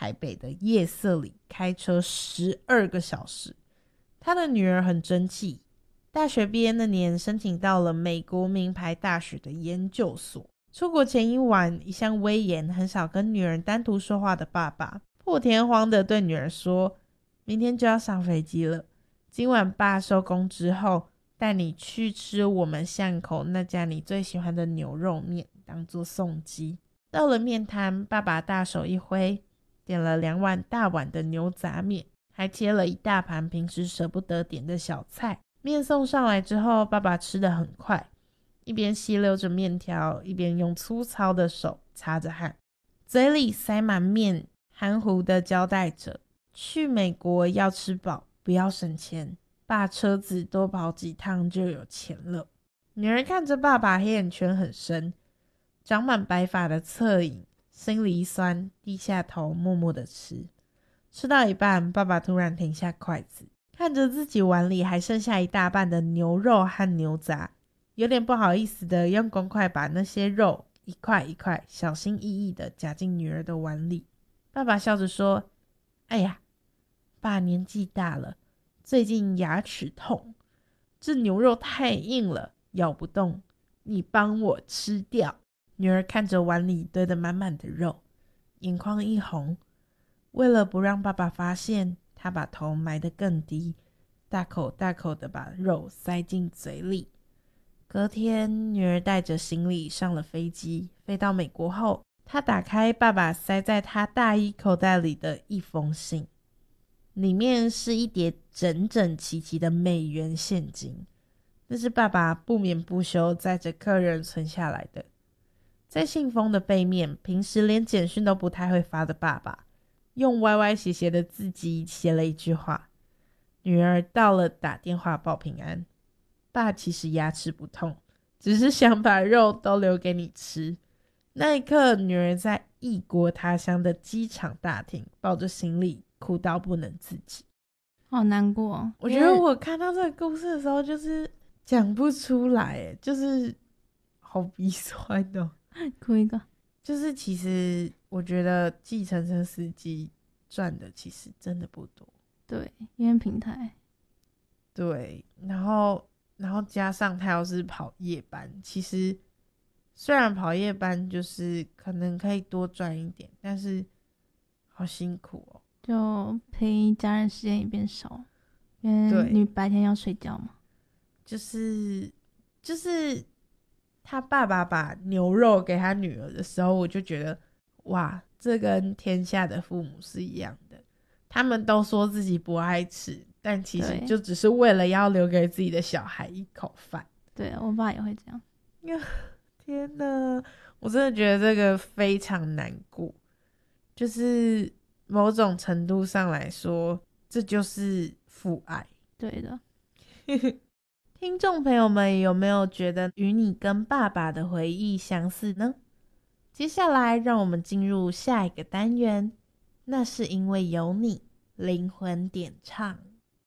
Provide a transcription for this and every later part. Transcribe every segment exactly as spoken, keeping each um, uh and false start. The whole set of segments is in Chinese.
台北的夜色里开车十二个小时。他的女儿很争气，大学毕业那年申请到了美国名牌大学的研究所。出国前一晚，一向威严很少跟女儿单独说话的爸爸破天荒地对女儿说，明天就要上飞机了，今晚爸收工之后带你去吃我们巷口那家你最喜欢的牛肉面当做送机。到了面摊，爸爸大手一挥，点了两碗大碗的牛杂面，还切了一大盘平时舍不得点的小菜。面送上来之后，爸爸吃得很快，一边吸溜着面条，一边用粗糙的手擦着汗，嘴里塞满面，含糊地交代着，去美国要吃饱，不要省钱，爸车子多跑几趟就有钱了。女儿看着爸爸黑眼圈很深，长满白发的侧影，心里一酸，低下头默默地吃。吃到一半，爸爸突然停下筷子，看着自己碗里还剩下一大半的牛肉和牛杂，有点不好意思的用公筷把那些肉一块一块小心翼翼的夹进女儿的碗里。爸爸笑着说，哎呀，爸年纪大了，最近牙齿痛，这牛肉太硬了，咬不动，你帮我吃掉。女儿看着碗里堆得满满的肉，眼眶一红，为了不让爸爸发现，她把头埋得更低，大口大口地把肉塞进嘴里。隔天，女儿带着行李上了飞机，飞到美国后，她打开爸爸塞在她大衣口袋里的一封信，里面是一叠整整齐齐的美元现金，那是爸爸不眠不休载着客人存下来的。在信封的背面，平时连简讯都不太会发的爸爸用歪歪斜斜的字迹写了一句话，女儿到了打电话报平安，爸其实牙齿不痛，只是想把肉都留给你吃。那一刻，女儿在异国他乡的机场大厅抱着行李哭到不能自己， 好难过。 我觉得我看到这个故事的时候就是讲不出来，就是好鼻酸哦。 哭一个。 就是其实我觉得计程车司机赚的其实真的不多， 对，因为平台， 对，然后然后加上他要是跑夜班，其实虽然跑夜班就是可能可以多赚一点，但是好辛苦哦， 就陪家人时间也变少，因为你白天要睡觉嘛。 就是就是他爸爸把牛肉给他女儿的时候，我就觉得哇，这跟天下的父母是一样的，他们都说自己不爱吃，但其实就只是为了要留给自己的小孩一口饭。 对，我爸也会这样。 天哪，我真的觉得这个非常难过，就是某种程度上来说，这就是父爱。 对的。 听众朋友们有没有觉得与你跟爸爸的回忆相似呢？接下来让我们进入下一个单元，那是因为有你，灵魂点唱。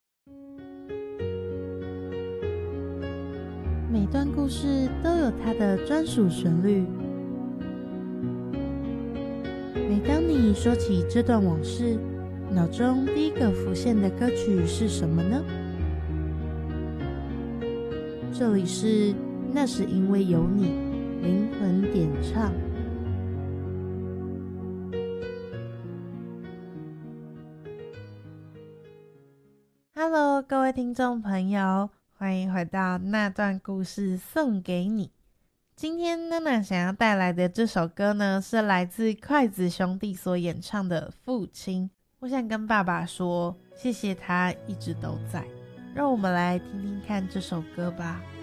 每段故事都有它的专属旋律，每当你说起这段往事，脑中第一个浮现的歌曲是什么呢？这里是那是因为有你，灵魂点唱。Hello， 各位听众朋友，欢迎回到那段故事送给你。今天娜娜想要带来的这首歌呢，是来自筷子兄弟所演唱的《父亲》。我想跟爸爸说，谢谢他一直都在。让我们来听听看这首歌吧。